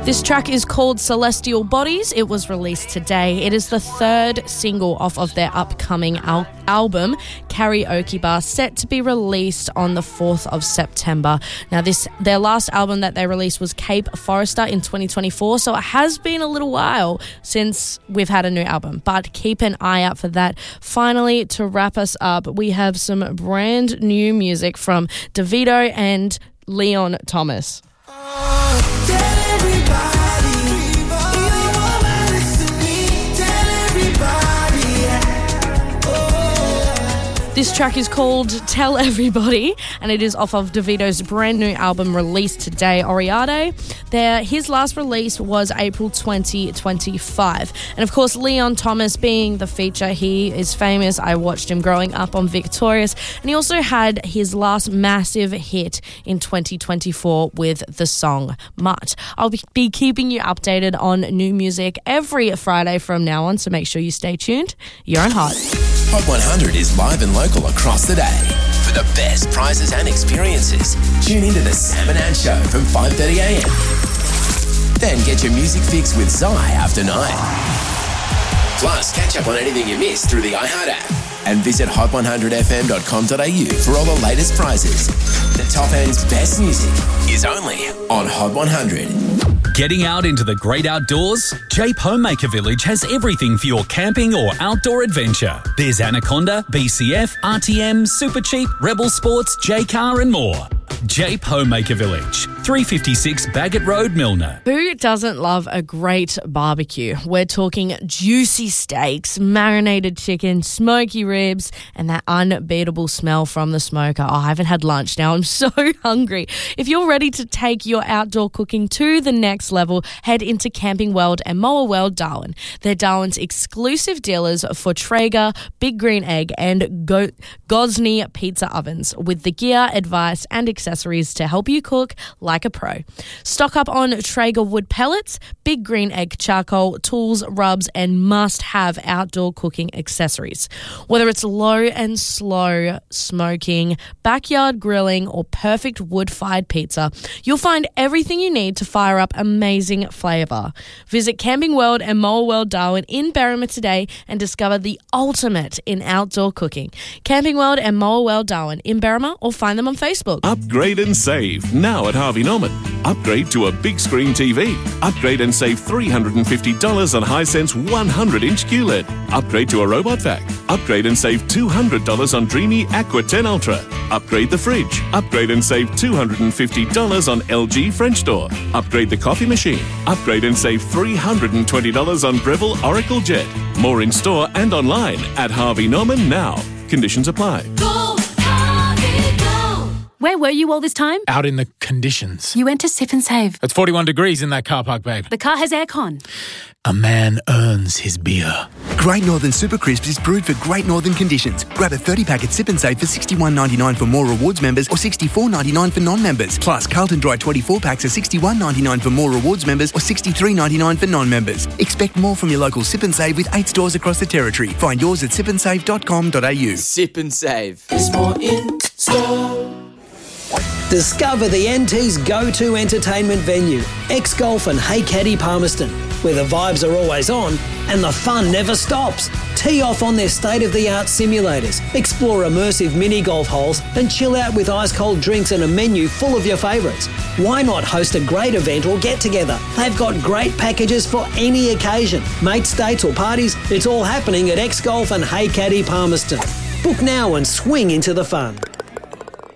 This track is called Celestial Bodies. It was released today. It is the third single off of their upcoming album, Karaoke Bar, set to be released on the 4th of September. Now, their last album that they released was Cape Forester in 2024, so it has been a little while since we've had a new album, but keep an eye out for that. Finally, to wrap us up, we have some brand new music from Davido and Leon Thomas. This track is called Tell Everybody, and it is off of Davido's brand new album released today, Oriade. His last release was April 2025. And of course, Leon Thomas being the feature, he is famous. I watched him growing up on Victorious. And he also had his last massive hit in 2024 with the song Mutt. I'll be keeping you updated on new music every Friday from now on, so make sure you stay tuned. You're on Hot. Hot 100 is live and local across the day. For the best prizes and experiences, tune into the Sam and Ann Show from 5:30am. Then get your music fix with Zai after 9. Plus, catch up on anything you missed through the iHeart app. And visit hot100fm.com.au for all the latest prizes. The top end's best music is only on Hot 100. Getting out into the great outdoors? Jape Homemaker Village has everything for your camping or outdoor adventure. There's Anaconda, BCF, RTM, Supercheap, Rebel Sports, J-Car and more. Jape Homemaker Village, 356 Bagot Road, Milner. Who doesn't love a great barbecue? We're talking juicy steaks, marinated chicken, smoky ribs, and that unbeatable smell from the smoker. Oh, I haven't had lunch now. I'm so hungry. If you're ready to take your outdoor cooking to the next level, head into Camping World and Moa World Darwin. They're Darwin's exclusive dealers for Traeger, Big Green Egg, and Gosney pizza ovens with the gear, advice, and accessories to help you cook like a pro. Stock up on Traeger wood pellets, Big Green Egg charcoal, tools, rubs, and must-have outdoor cooking accessories. Whether it's low and slow smoking, backyard grilling, or perfect wood-fired pizza, you'll find everything you need to fire up amazing flavour. Visit Camping World and Moa World Darwin in Berrima today and discover the ultimate in outdoor cooking. Camping World and Moa World Darwin in Berrima, or find them on Facebook. Upgrade and save now at Harvey Norman. Upgrade to a big screen TV. Upgrade and save $350 on Hisense 100-inch QLED. Upgrade to a robot vac. Upgrade and save $200 on Dreamy Aqua 10 Ultra. Upgrade the fridge. Upgrade and save $250 on LG French door. Upgrade the coffee machine. Upgrade and save $320 on Breville Oracle Jet. More in store and online at Harvey Norman now. Conditions apply. Go, Harvey, go. Where were you all this time? Out in the conditions. You went to Sip and Save. It's 41 degrees in that car park, babe. The car has aircon. A man earns his beer. Great Northern Super Crisps is brewed for Great Northern conditions. Grab a 30-pack at Sip and Save for $61.99 for More Rewards members or $64.99 for non-members. Plus, Carlton Dry 24-packs are $61.99 for More Rewards members or $63.99 for non-members. Expect more from your local Sip and Save with 8 stores across the territory. Find yours at sipandsave.com.au. Sip and Save. There's more in store. Discover the NT's go-to entertainment venue, X-Golf and Hey Caddy Palmerston, where the vibes are always on and the fun never stops. Tee off on their state-of-the-art simulators, explore immersive mini-golf holes and chill out with ice-cold drinks and a menu full of your favourites. Why not host a great event or get-together? They've got great packages for any occasion. Mates, dates or parties, it's all happening at X-Golf and Hey Caddy Palmerston. Book now and swing into the fun.